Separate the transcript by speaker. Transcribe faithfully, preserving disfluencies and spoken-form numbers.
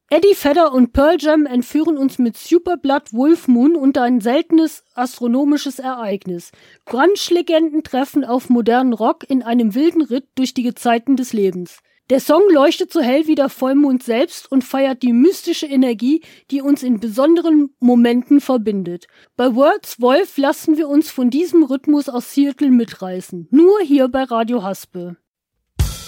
Speaker 1: Eddie Vedder und Pearl Jam entführen uns mit Super Blood Wolf Moon unter ein seltenes astronomisches Ereignis. Grunge-Legenden treffen auf modernen Rock in einem wilden Ritt durch die Gezeiten des Lebens. Der Song leuchtet so hell wie der Vollmond selbst und feiert die mystische Energie, die uns in besonderen Momenten verbindet. Bei Words Wolf lassen wir uns von diesem Rhythmus aus Seattle mitreißen. Nur hier bei Radio Haspe.